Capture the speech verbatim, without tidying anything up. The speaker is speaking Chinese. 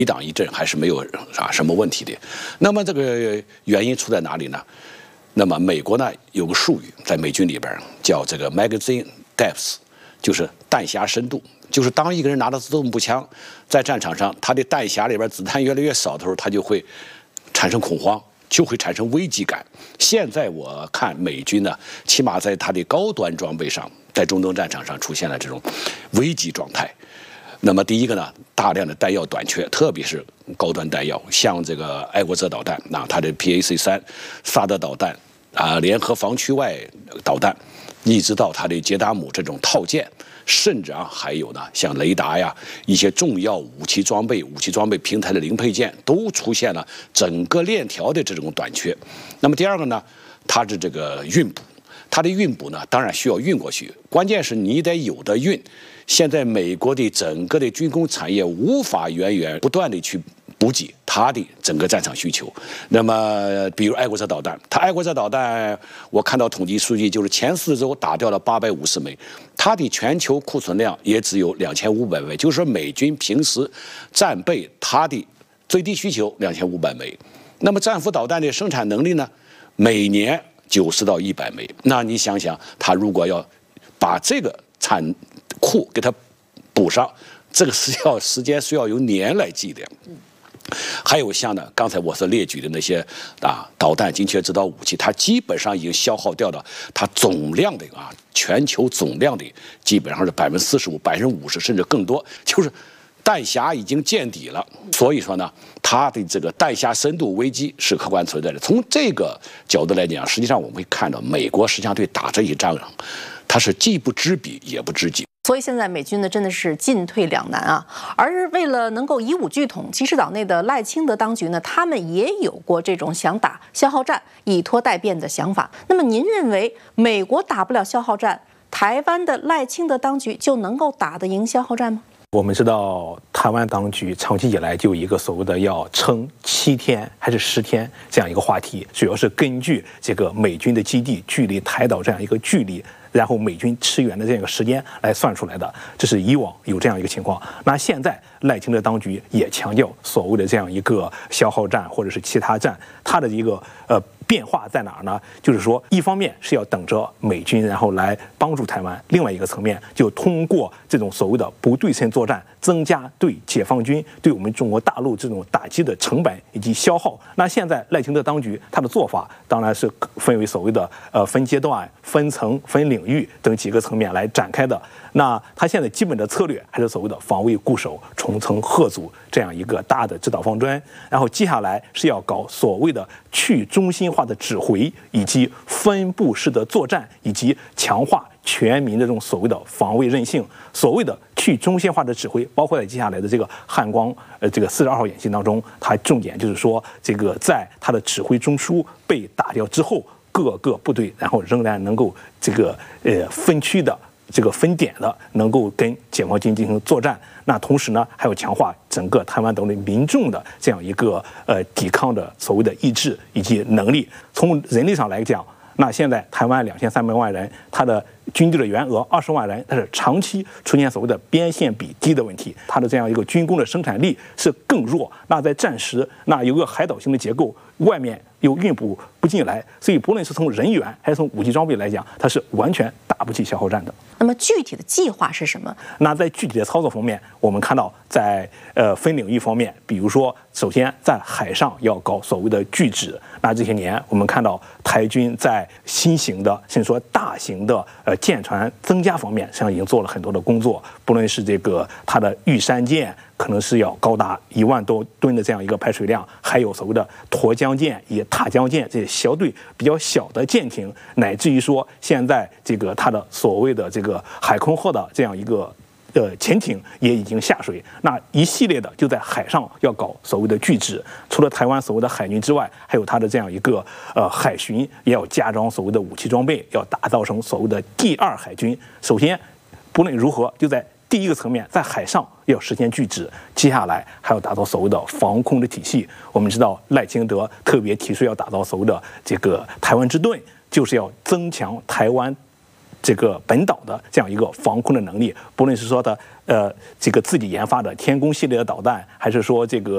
一党一阵还是没有啊什么问题的。那么这个原因出在哪里呢？那么美国呢有个术语在美军里边叫这个 magazine depth， 就是弹匣深度。就是当一个人拿着自动步枪在战场上，他的弹匣里边子弹越来越少的时候，他就会产生恐慌，就会产生危机感。现在我看美军呢，起码在他的高端装备上，在中东战场上出现了这种危机状态。那么第一个呢，大量的弹药短缺，特别是高端弹药，像这个爱国者导弹，那它的 P A C 三、萨德导弹啊、联合防区外导弹，一直到它的捷达姆这种套件，甚至啊还有呢，像雷达呀，一些重要武器装备、武器装备平台的零配件，都出现了整个链条的这种短缺。那么第二个呢，它是这个运补。它的运补呢，当然需要运过去，关键是你得有的运。现在美国的整个的军工产业无法源源不断的去补给它的整个战场需求。那么，比如爱国者导弹，它爱国者导弹，我看到统计数据，就是前四周打掉了八百五十枚，它的全球库存量也只有两千五百枚，就是说美军平时战备它的最低需求两千五百枚。那么战斧导弹的生产能力呢，每年九十到一百枚，那你想想，他如果要把这个产库给它补上，这个是要时间是要由年来计的。还有像呢，刚才我所列举的那些啊导弹精确制导武器，它基本上已经消耗掉了它总量的啊全球总量的基本上是百分之四十五、百分之五十甚至更多，就是弹匣已经见底了。所以说呢，它的这个弹匣深度危机是客观存在的。从这个角度来讲，实际上我们会看到，美国实际上对打这一仗，它是既不知彼也不知己。 所以现在美军呢真的是进退两难啊。而为了能够以武拒统，其实岛内的赖清德当局呢，他们也有过这种想打消耗战、以拖待变的想法。那么您认为，美国打不了消耗战，台湾的赖清德当局就能够打得赢消耗战吗？ 我们知道，台湾当局长期以来就有一个所谓的要撑七天还是十天这样一个话题，主要是根据这个美军的基地距离台岛这样一个距离，然后美军驰援的这样一个时间来算出来的。这是以往有这样一个情况。那现在赖清德当局也强调所谓的这样一个消耗战或者是其他战，它的一个呃变化在哪儿呢？就是说，一方面是要等着美军然后来帮助台湾，另外一个层面就通过这种所谓的不对称作战，增加对解放军对我们中国大陆这种打击的成本以及消耗。那现在赖清德当局他的做法当然是分为所谓的呃分阶段、分层、分领域等几个层面来展开的。那他现在基本的策略还是所谓的防卫固守、重层贺阻这样一个大的指导方针，然后接下来是要搞所谓的去中心化的指挥，以及分布式的作战，以及强化全民的这种所谓的防卫韧性。所谓的去中心化的指挥，包括在接下来的这个汉光呃这个四十二号演习当中，它重点就是说，这个在它的指挥中枢被打掉之后，各个部队然后仍然能够这个呃分区的。这个分点的能够跟解放军进行作战，那同时呢，还要强化整个台湾岛内民众的这样一个呃抵抗的所谓的意志以及能力。从人力上来讲，那现在台湾两千三百万人，它的军队的员额二十万人，但是长期出现所谓的边线比低的问题，它的这样一个军工的生产力是更弱。那在战时，那有个海岛型的结构，外面又运补不进来，所以不论是从人员还是从武器装备来讲，它是完全打不起消耗战的。 那么具体的计划是什么？ 那在具体的操作方面，我们看到在呃分领域方面，比如说，首先在海上要搞所谓的拒止。那这些年我们看到台军在新型的甚至说大型的呃舰船增加方面，实际上已经做了很多的工作，不论是这个它的玉山舰。可能是要高达一万多吨的这样一个排水量，还有所谓的沱江舰、以塔江舰这些小队比较小的舰艇，乃至于说现在这个它的所谓的这个海空号的这样一个呃潜艇也已经下水。那一系列的就在海上要搞所谓的拒止，除了台湾所谓的海军之外，还有它的这样一个呃海巡也要加装所谓的武器装备，要打造成所谓的第二海军。首先，不论如何，就在第一个层面，在海上要实现拒止，接下来还要打造所谓的防空的体系。我们知道赖清德特别提出要打造所谓的这个台湾之盾，就是要增强台湾这个本岛的这样一个防空的能力，不论是说的呃这个自己研发的天宫系列的导弹，还是说这个。